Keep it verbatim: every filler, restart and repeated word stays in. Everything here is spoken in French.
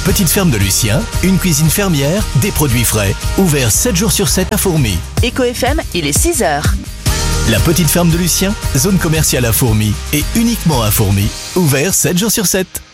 petite ferme de Lucien, une cuisine fermière, des produits frais. Ouvert sept jours sur sept à Fourmies. Éco F M, il est six heures. La petite ferme de Lucien, zone commerciale à Fourmies et uniquement à Fourmies. Ouvert sept jours sur sept.